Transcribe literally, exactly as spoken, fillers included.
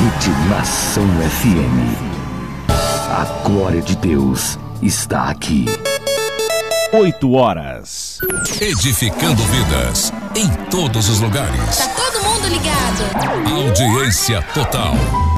Rede Nação F M. A glória de Deus está aqui. Oito horas. Edificando vidas em todos os lugares. Tá todo mundo ligado. Audiência total.